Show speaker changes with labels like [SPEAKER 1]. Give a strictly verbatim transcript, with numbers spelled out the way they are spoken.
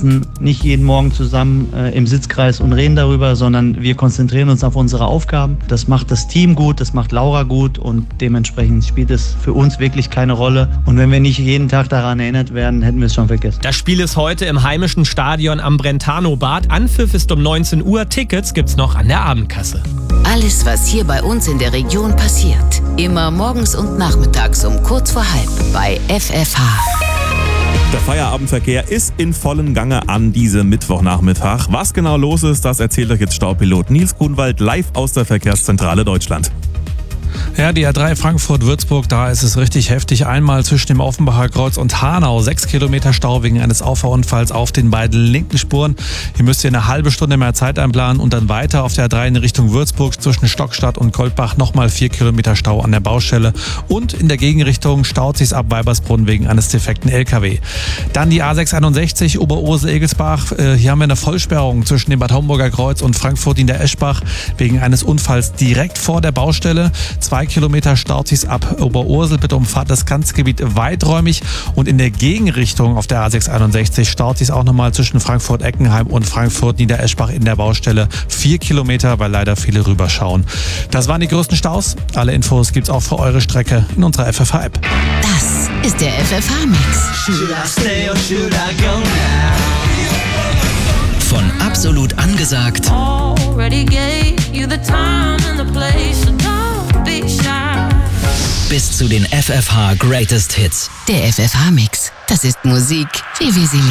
[SPEAKER 1] sitzen nicht jeden Morgen zusammen äh, im Sitzkreis und reden darüber, sondern wir konzentrieren uns auf unsere Aufgaben. Das macht das Team gut, das macht Laura gut und dementsprechend spielt es für uns wirklich keine Rolle. Und wenn wir nicht jeden Tag daran erinnert werden, hätten wir es schon vergessen.
[SPEAKER 2] Das Spiel ist heute im heimischen Stadion am Brentano-Bad. Anpfiff ist um neunzehn Uhr. Tickets gibt's noch an der Abendkasse.
[SPEAKER 3] Alles, was hier bei uns in der Region passiert. Immer morgens und nachmittags um kurz vor halb bei F F H.
[SPEAKER 4] Der Feierabendverkehr ist in vollem Gange an diesem Mittwochnachmittag. Was genau los ist, das erzählt euch jetzt Staupilot Nils Grunwald live aus der Verkehrszentrale Deutschland.
[SPEAKER 5] Ja, die A drei Frankfurt-Würzburg, da ist es richtig heftig. Einmal zwischen dem Offenbacher Kreuz und Hanau. Sechs Kilometer Stau wegen eines Auffahrunfalls auf den beiden linken Spuren. Hier müsst ihr eine halbe Stunde mehr Zeit einplanen und dann weiter auf der A drei in Richtung Würzburg zwischen Stockstadt und Goldbach nochmal vier Kilometer Stau an der Baustelle. Und in der Gegenrichtung staut sich's ab Weibersbrunn wegen eines defekten L K W. Dann die A sechs einundsechzig Oberursel-Egelsbach. Hier haben wir eine Vollsperrung zwischen dem Bad Homburger Kreuz und Frankfurt in der Eschbach wegen eines Unfalls direkt vor der Baustelle. Zwei Kilometer staut sich's ab Oberursel. Bitte umfahrt das ganze Gebiet weiträumig. Und in der Gegenrichtung auf der A sechs einundsechzig staut sich's auch nochmal zwischen Frankfurt-Eckenheim und Frankfurt-Niedereschbach in der Baustelle. Vier Kilometer, weil leider viele rüberschauen. Das waren die größten Staus. Alle Infos gibt's auch für eure Strecke in unserer F F H-App.
[SPEAKER 3] Das ist der F F H-Mix.
[SPEAKER 6] Von Absolut angesagt bis zu den F F H Greatest Hits.
[SPEAKER 3] Der F F H-Mix. Das ist Musik, wie wir sie lieben.